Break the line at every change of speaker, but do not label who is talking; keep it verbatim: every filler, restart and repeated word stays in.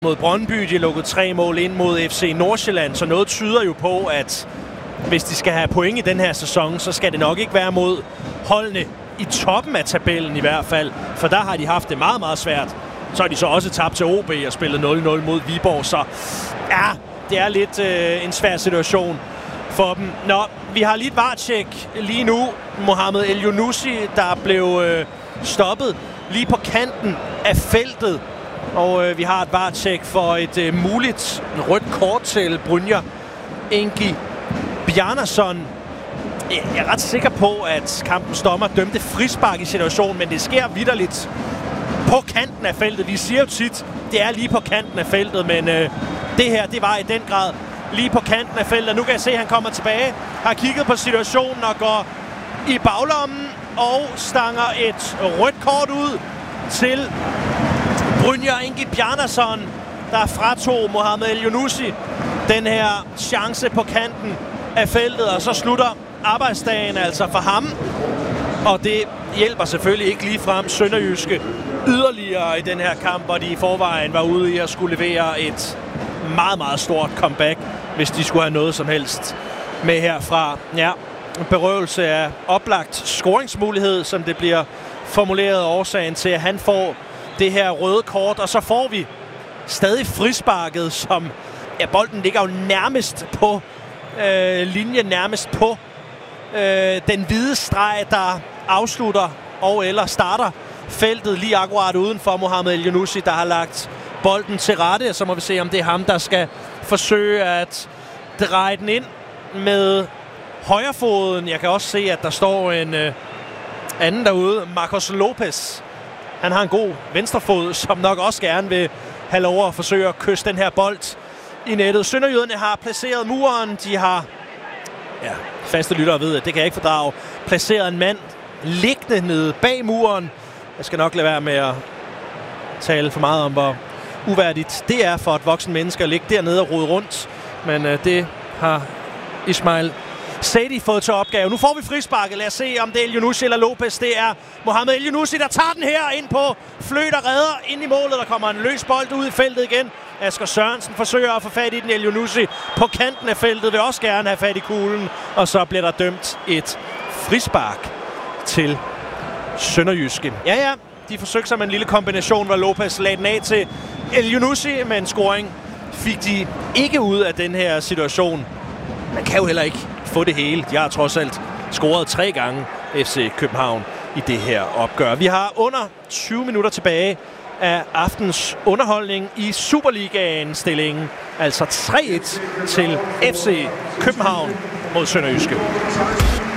mod Brøndby. De har lukket tre mål ind mod F C Nordsjælland, så noget tyder jo på, at hvis de skal have point i den her sæson, så skal det nok ikke være mod holdene i toppen af tabellen i hvert fald, for der har de haft det meget, meget svært. Så har de så også tabt til O B og spillet nul nul mod Viborg, så ja, det er lidt øh, en svær situation for dem. Nå, vi har lige et VAR-tjek lige nu. Mohamed El-Younousi, der blev øh, stoppet lige på kanten af feltet. Og øh, vi har et VAR-tjek for et øh, muligt rødt kort til Brynjar Engi Bjarnason. Jeg er ret sikker på, at kampens dommer dømte frispark i situationen, men det sker vitterligt på kanten af feltet. Vi siger jo tit, det er lige på kanten af feltet, men øh, det her, det var i den grad lige på kanten af feltet. Nu kan jeg se, at han kommer tilbage, har kigget på situationen og går i baglommen og stanger et rødt kort ud til Brynjar Engi Bjarnason, der fratog Mohamed El-Younousi den her chance på kanten af feltet, og så slutter arbejdsdagen altså for ham. Og det hjælper selvfølgelig ikke lige frem Sønderjyske yderligere i den her kamp, hvor de i forvejen var ude i at skulle levere et meget, meget stort comeback, hvis de skulle have noget som helst med herfra. Ja, berøvelse af oplagt scoringsmulighed, som det bliver formuleret, årsagen til, at han får det her røde kort, og så får vi stadig frisparket, som ja, bolden ligger jo nærmest på øh, linjen, nærmest på øh, den hvide streg, der afslutter og eller starter feltet lige akkurat uden for Mohamed El-Younousi, der har lagt bolden til rette. Så må vi se, om det er ham, der skal forsøge at dreje den ind med højrefoden. Jeg kan også se, at der står en øh, anden derude, Marcos Lopez. Han har en god venstrefod, som nok også gerne vil have lov at forsøge at kysse den her bold i nettet. Sønderjyderne har placeret muren. De har, ja, faste lyttere ved, at det kan jeg ikke fordrage, placeret en mand liggende nede bag muren. Jeg skal nok lade være med at tale for meget om, hvor uværdigt det er for et voksen menneske at ligge dernede og rode rundt. Men øh, det har Ismail Saidi fået til opgave. Nu får vi frisparket. Lad os se, om det er El-Younousi eller Lopez. Det er Mohamed El-Younousi, der tager den her ind på fløt og redder ind i målet. Der kommer en løs bold ud i feltet igen. Asger Sørensen forsøger at få fat i den. El-Younousi på kanten af feltet vil også gerne have fat i kuglen. Og så bliver der dømt et frispark til Sønderjyske. Ja, ja, de forsøgte sig med en lille kombination, hvor Lopez lagde den af til El-Younousi, men scoring fik de ikke ud af den her situation. Man kan jo heller ikke få det hele. De har trods alt scoret tre gange F C København i det her opgør. Vi har under tyve minutter tilbage af aftens underholdning i Superligaen-stillingen. Altså tre et til F C København mod Sønderjyske.